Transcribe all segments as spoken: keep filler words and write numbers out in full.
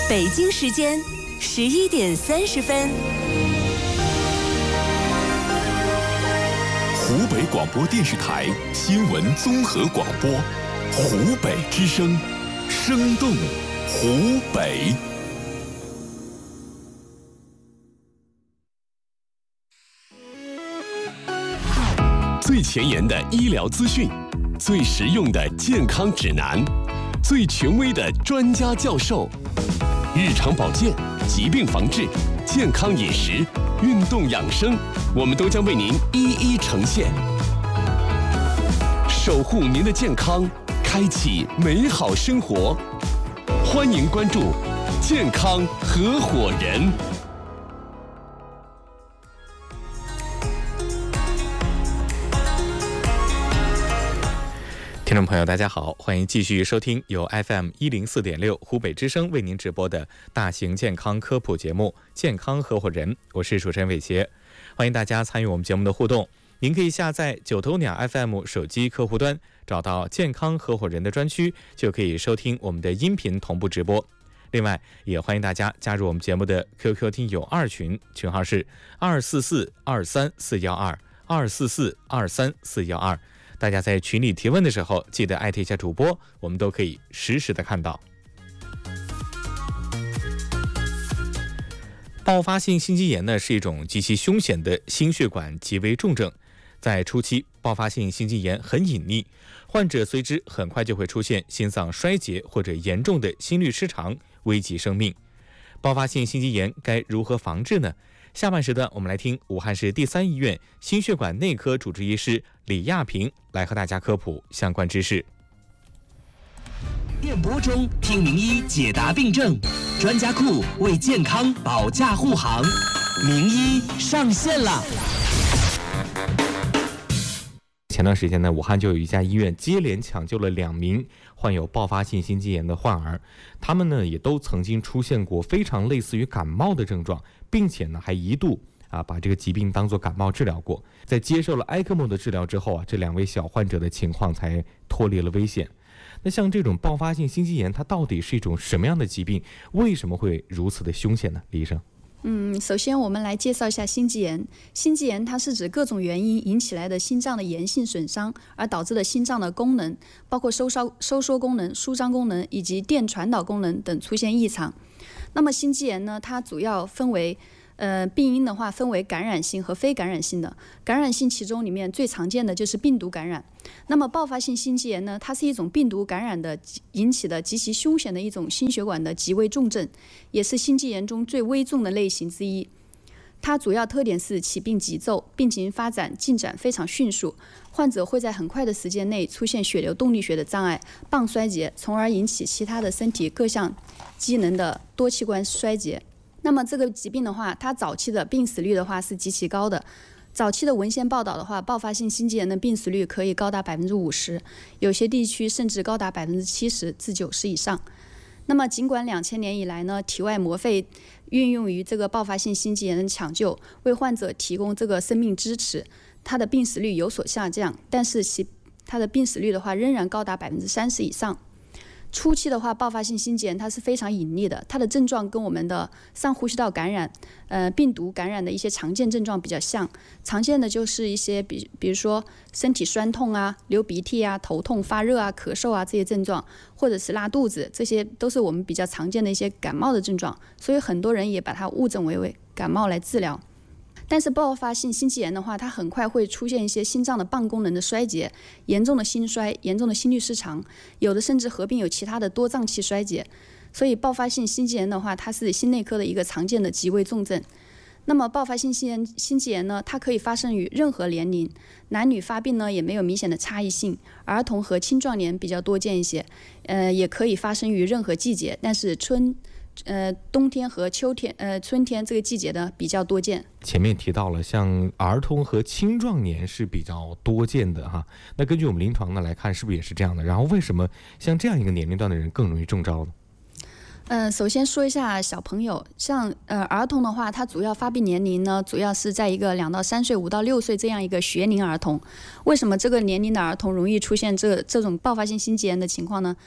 北京时间十一点三十分。 湖北广播电视台新闻综合广播，湖北之声，生动湖北。最前沿的医疗资讯，最实用的健康指南，最权威的专家教授，日常保健、疾病防治、健康饮食、运动养生，我们都将为您一一呈现，守护您的健康，开启美好生活。欢迎关注健康合伙人。 听众朋友大家好，欢迎继续收听由 F M 一零四点六湖北之声为您直播的大型健康科普节目健康合伙人，我是主持人伟杰。欢迎大家参与我们节目的互动，您可以下载九头鸟 F M 手机客户端，找到健康合伙人的专区，就可以收听我们的音频同步直播。另外也欢迎大家加入我们节目的 Q Q 听友二群，群号是二四四二三四一二 二四四二三四一二。大家在群里提问的时候，记得艾特一下主播，我们都可以实时的看到。爆发性心肌炎呢，是一种极其凶险的心血管急危重症。在初期，爆发性心肌炎很隐匿，患者随之很快就会出现心脏衰竭或者严重的心律失常，危及生命。爆发性心肌炎该如何防治呢？下半时段我们来听武汉市第三医院心血管内科主治医师李亚平来和大家科普相关知识。 电波中听名医解答病症，专家库为健康保驾护航，名医上线了。 前段时间呢，武汉就有一家医院接连抢救了两名患有爆发性心肌炎的患儿，他们呢也都曾经出现过非常类似于感冒的症状，并且呢还一度啊把这个疾病当作感冒治疗过。在接受了埃克莫的治疗之后啊，这两位小患者的情况才脱离了危险。那像这种爆发性心肌炎，它到底是一种什么样的疾病？为什么会如此的凶险呢？李医生。 嗯，首先我们来介绍一下心肌炎。心肌炎它是指各种原因引起来的心脏的炎性损伤，而导致的心脏的功能，包括收缩收缩功能、舒张功能以及电传导功能等出现异常。那么心肌炎呢，它主要分为呃，病因的话分为感染性和非感染性的。感染性其中里面最常见的就是病毒感染。那么爆发性心肌炎呢，它是一种病毒感染的引起的极其凶险的一种心血管的急危重症，也是心肌炎中最危重的类型之一。它主要特点是起病急骤，病情发展进展非常迅速，患者会在很快的时间内出现血流动力学的障碍、泵衰竭，从而引起其他的身体各项机能的多器官衰竭。那么这个疾病的话，它早期的病死率的话是极其高的。早期的文献报道的话，爆发性心肌炎的病死率可以高达百分之五十，有些地区甚至高达百分之七十至九十以上。那么尽管两千年以来呢，体外膜肺运用于这个爆发性心肌炎的抢救，为患者提供这个生命支持，它的病死率有所下降，但是其它的病死率的话仍然高达百分之三十以上。初期的话，爆发性心肌炎它是非常隐匿的，它的症状跟我们的上呼吸道感染、呃病毒感染的一些常见症状比较像。常见的就是一些比比如说身体酸痛啊、流鼻涕啊、头痛、发热啊、咳嗽啊这些症状，或者是拉肚子，这些都是我们比较常见的一些感冒的症状，所以很多人也把它误诊为为感冒来治疗。但是爆发性心肌炎的话，它很快会出现一些心脏的泵功能的衰竭，严重的心衰、严重的心律失常，有的甚至合并有其他的多脏器衰竭。所以爆发性心肌炎的话，它是心内科的一个常见的急危重症。那么爆发性心炎心肌炎呢，它可以发生于任何年龄，男女发病呢也没有明显的差异性，儿童和青壮年比较多见一些，呃，也可以发生于任何季节，但是春呃，冬天和秋天，呃，春天这个季节呢比较多见。 前面提到了，像儿童和青壮年是比较多见的哈。那根据我们临床呢来看，是不是也是这样的？然后为什么像这样一个年龄段的人更容易中招呢？ 呃，首先说一下小朋友，像呃儿童的话，他主要发病年龄呢，主要是在一个两到三岁、五到六岁这样一个学龄儿童。为什么这个年龄的儿童容易出现这这种爆发性心肌炎的情况呢？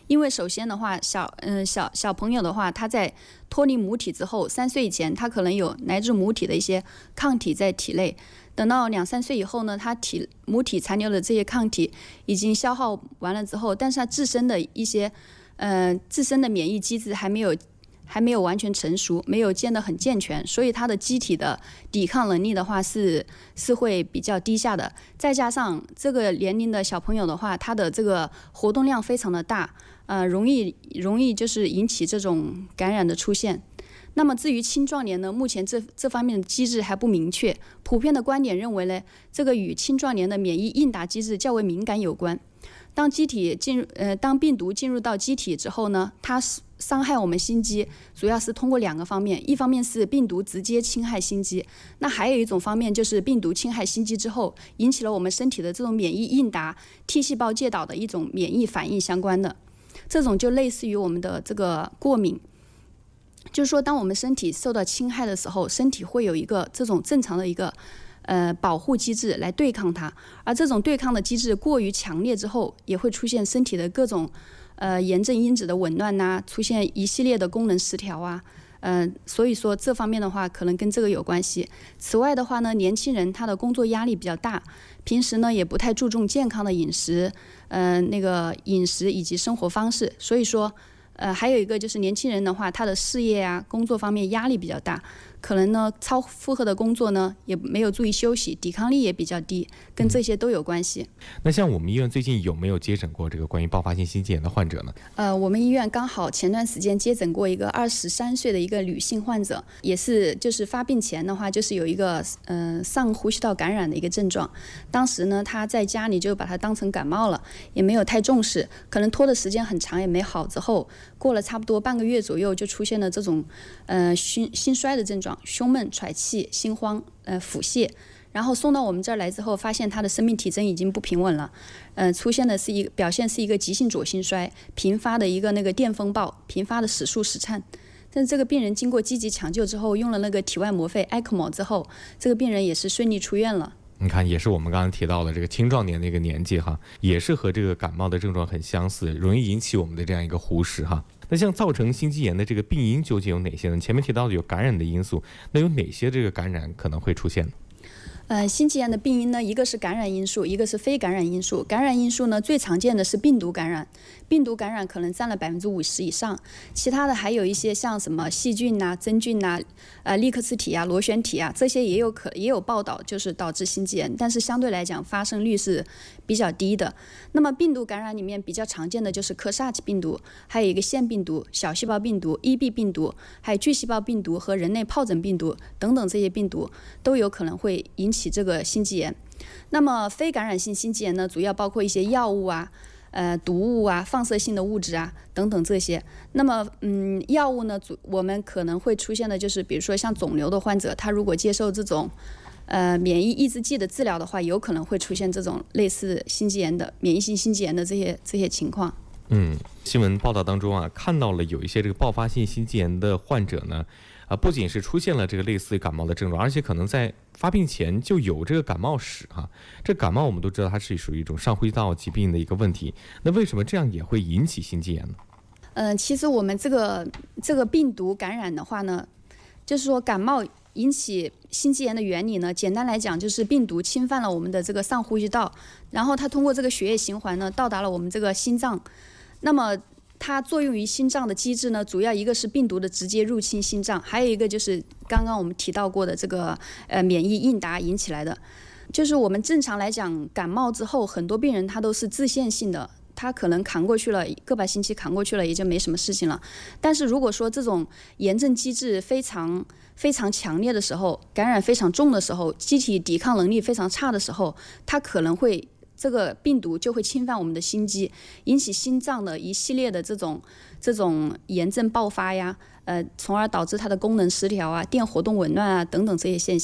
因为首先的话，小嗯、呃、小小朋友的话，他在脱离母体之后，三岁以前他可能有来自母体的一些抗体在体内，等到两三岁以后呢，他体母体残留的这些抗体已经消耗完了之后，但是他自身的一些呃自身的免疫机制还没有。还没有完全成熟，没有建得很健全，所以他的机体的抵抗能力的话是是会比较低下的。再加上这个年龄的小朋友的话，他的这个活动量非常的大，呃，容易容易就是引起这种感染的出现。那么至于青壮年呢，目前这这方面的机制还不明确。普遍的观点认为呢，这个与青壮年的免疫应答机制较为敏感有关。当机体进入呃，当病毒进入到机体之后呢，它伤害我们心肌，主要是通过两个方面，一方面是病毒直接侵害心肌，那还有一种方面就是病毒侵害心肌之后，引起了我们身体的这种免疫应答 T 细胞介导的一种免疫反应相关的，这种就类似于我们的这个过敏。就是说，当我们身体受到侵害的时候，身体会有一个这种正常的一个呃保护机制来对抗它，而这种对抗的机制过于强烈之后，也会出现身体的各种呃炎症因子的紊乱呐、啊，出现一系列的功能失调啊，嗯、呃，所以说这方面的话，可能跟这个有关系。此外的话呢，年轻人他的工作压力比较大，平时呢也不太注重健康的饮食，呃，那个饮食以及生活方式，所以说。呃，还有一个就是年轻人的话，他的事业啊、工作方面压力比较大，可能呢超负荷的工作呢也没有注意休息，抵抗力也比较低，跟这些都有关系。 嗯、那像我们医院最近有没有接诊过这个关于爆发性心肌炎的患者呢？ 呃，我们医院刚好前段时间接诊过一个二十三岁的一个女性患者，也是就是发病前的话，就是有一个呃上呼吸道感染的一个症状。当时呢，她在家里就把它当成感冒了，也没有太重视，可能拖的时间很长也没好之后。过了差不多半个月左右，就出现了这种，呃心心衰的症状，胸闷、喘气、心慌、呃腹泻。然后送到我们这儿来之后，发现他的生命体征已经不平稳了，呃，出现的是一个表现是一个急性左心衰，频发的一个那个电风暴，频发的室速室颤。但是这个病人经过积极抢救之后，用了那个体外膜肺 E C M O 之后，这个病人也是顺利出院了。 你看，也是我们刚刚提到的这个青壮年的一个年纪哈，也是和这个感冒的症状很相似，容易引起我们的这样一个忽视哈。那像造成心肌炎的这个病因究竟有哪些呢？前面提到的有感染的因素，那有哪些这个感染可能会出现呢？ 呃，心肌炎的病因呢，一个是感染因素，一个是非感染因素。感染因素呢，最常见的是病毒感染，病毒感染可能占了百分之五十以上，其他的还有一些像什么细菌呐、真菌呐、呃利克斯体啊、螺旋体啊，这些也有可也有报道，就是导致心肌炎，但是相对来讲发生率是比较低的。那么病毒感染里面比较常见的就是科萨奇病毒，还有一个腺病毒、小细胞病毒、E B 病毒，还有巨细胞病毒和人类疱疹病毒等等，这些病毒都有可能会引起起这个心肌炎。那么非感染性心肌炎呢，主要包括一些药物啊、呃毒物啊、放射性的物质啊等等这些。那么嗯，药物呢，主我们可能会出现的就是，比如说像肿瘤的患者，他如果接受这种呃免疫抑制剂的治疗的话，有可能会出现这种类似心肌炎的免疫性心肌炎的这些这些情况。 嗯，新闻报道当中啊，看到了有一些这个爆发性心肌炎的患者呢，啊，不仅是出现了这个类似感冒的症状，而且可能在发病前就有这个感冒史哈、啊。这感冒我们都知道它是属于一种上呼吸道疾病的一个问题，那为什么这样也会引起心肌炎呢？ 呃，其实我们这个这个病毒感染的话呢，就是说感冒引起心肌炎的原理呢，简单来讲就是病毒侵犯了我们的这个上呼吸道，然后它通过这个血液循环呢，到达了我们这个心脏。那么它作用于心脏的机制呢，主要一个是病毒的直接入侵心脏，还有一个就是刚刚我们提到过的这个呃免疫应答引起来的。就是我们正常来讲，感冒之后，很多病人他都是自限性的，他可能扛过去了，个把星期扛过去了，也就没什么事情了。但是如果说这种炎症机制非常非常强烈的时候，感染非常重的时候，机体抵抗能力非常差的时候，它可能会这个病毒就会侵犯我们的心肌，引起心脏的一系列的这种这种炎症爆发呀，呃，从而导致它的功能失调啊、电活动紊乱啊等等这些现象。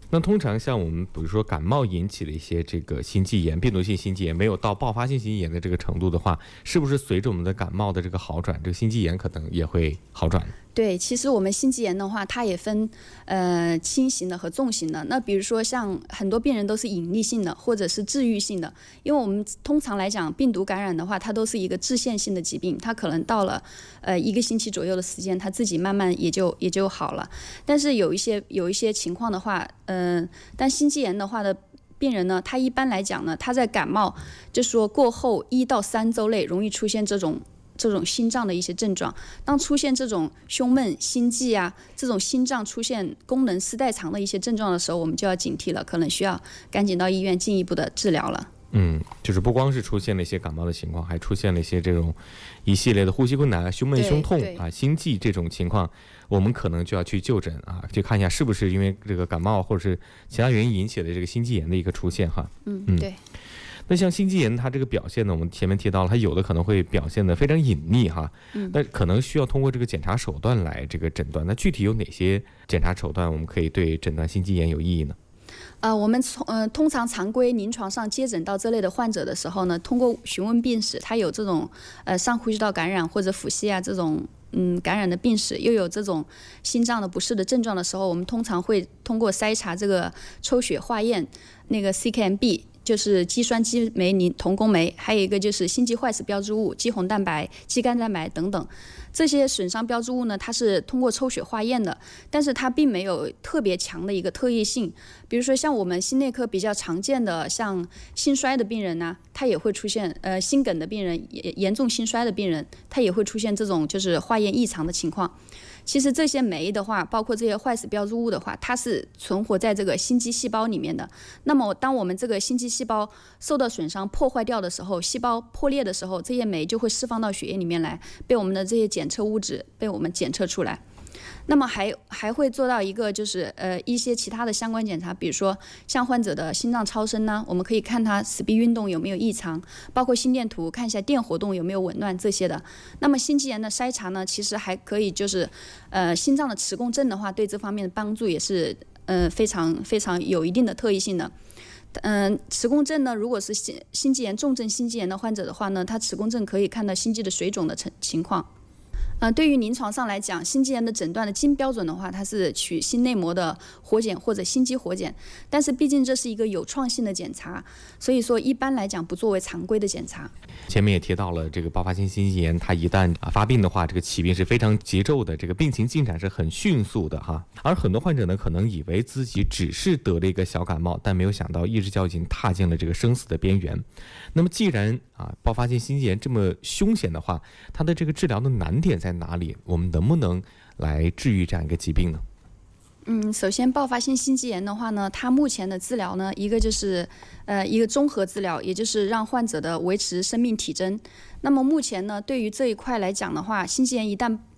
那通常像我们比如说感冒引起的一些这个心肌炎、病毒性心肌炎，没有到爆发性心肌炎的这个程度的话，是不是随着我们的感冒的这个好转，这个心肌炎可能也会好转？ 对，其实我们心肌炎的话，它也分呃轻型的和重型的。那比如说像很多病人都是隐匿性的，或者是治愈性的。因为我们通常来讲，病毒感染的话，它都是一个致限性的疾病，它可能到了呃一个星期左右的时间，它自己慢慢也就也就好了。但是有一些有一些情况的话，嗯、呃，但心肌炎的话的病人呢，他一般来讲呢，他在感冒就是说过后一到三周内容易出现这种。这种心脏的一些症状，当出现这种胸闷、心悸啊，这种心脏出现功能失代偿的一些症状的时候，我们就要警惕了，可能需要赶紧到医院进一步的治疗了。 嗯，就是不光是出现了一些感冒的情况，还出现了一些这种一系列的呼吸困难、胸闷、胸痛啊、心悸这种情况，我们可能就要去就诊啊，去看一下是不是因为这个感冒或者是其他原因引起的这个心肌炎的一个出现哈。 嗯，嗯对。 那像心肌炎，它这个表现呢，我们前面提到了，它有的可能会表现得非常隐匿哈， 嗯， 那可能需要通过这个检查手段来这个诊断。那具体有哪些检查手段，我们可以对诊断心肌炎有意义呢？ 呃，我们从呃通常常规临床上接诊到这类的患者的时候呢，通过询问病史，他有这种呃上呼吸道感染或者腹泻啊这种嗯感染的病史，又有这种心脏的不适的症状的时候，我们通常会通过筛查这个抽血化验那个 C K M B。就是肌酸激酶同工酶，还有一个就是心肌坏死标志物、肌红蛋白、肌酐蛋白等等，这些损伤标志物呢，它是通过抽血化验的，但是它并没有特别强的一个特异性。比如说像我们心内科比较常见的，像心衰的病人呢、啊，他也会出现呃心梗的病人、严重心衰的病人，他也会出现这种就是化验异常的情况。其实这些酶的话，包括这些坏死标志物的话，它是存活在这个心肌细胞里面的。那么当我们这个心肌细胞受到损伤、破坏掉的时候，细胞破裂的时候，这些酶就会释放到血液里面来，被我们的这些检测物质被我们检测出来。那么还还会做到一个就是呃一些其他的相关检查，比如说像患者的心脏超声呢，我们可以看他死臂运动有没有异常，包括心电图看一下电活动有没有紊乱这些的。那么心肌炎的筛查呢，其实还可以就是呃心脏的磁共振的话，对这方面的帮助也是呃非常非常有一定的特异性的。嗯、呃，磁共振呢，如果是心心肌炎重症心肌炎的患者的话呢，他磁共振可以看到心肌的水肿的情情况。呃，对于临床上来讲，心肌炎的诊断的金标准的话，它是取心内膜的活检或者心肌活检，但是毕竟这是一个有创性的检查，所以说一般来讲不作为常规的检查。 前面也提到了这个爆发性心肌炎，它一旦啊发病的话，这个起病是非常急骤的，这个病情进展是很迅速的哈。而很多患者呢，可能以为自己只是得了一个小感冒，但没有想到一只脚已经踏进了这个生死的边缘。那么既然啊爆发性心肌炎这么凶险的话，它的这个治疗的难点在哪里？我们能不能来治愈这样一个疾病呢？ 嗯，首先爆发性心肌炎的话呢，它目前的治疗呢，一个就是呃一个综合治疗，也就是让患者的维持生命体征。那么目前呢，对于这一块来讲的话，心肌炎一旦